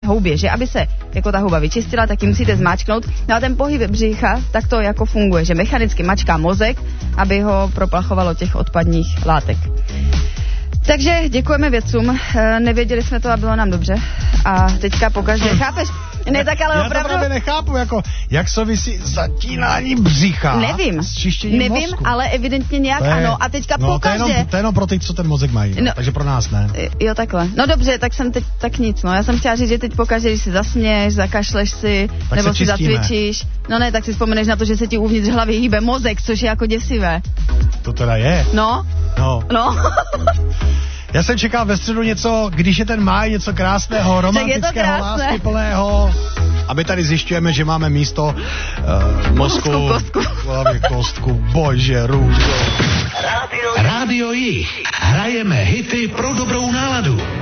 houbě, že aby se jako ta houba vyčistila, tak ji musíte zmáčknout. No a ten pohyb břicha, tak to jako funguje, že mechanicky mačká mozek, aby ho proplachovalo těch odpadních látek. Takže děkujeme vědcům, nevěděli jsme to a bylo nám dobře. A teďka pokaždé, chápeš? Ne, tak ale opravdu... Já to právě nechápu, jako, jak souvisí zatínání břicha nevím, s čištěním mozku. Ale evidentně nějak ano. A teďka pokaždé... To je jenom pro ty, co ten mozek mají, no, takže pro nás ne. Jo, takhle. No dobře, tak jsem teď tak nic, no. Já jsem chtěla říct, že teď pokaždé, když si zasměješ, zakašleš si, tak nebo si zacvičíš. No ne, tak si vzpomeneš na to, že se ti uvnitř hlavy hýbe mozek, což je jako děsivé. To teda je. No. Já jsem čekal ve středu něco, když je ten máj, něco krásného, romantického, láskyplného. A my tady zjišťujeme, že máme místo mozku, kostku, bože, růžo. Rádio Jich. Hrajeme hity pro dobrou náladu.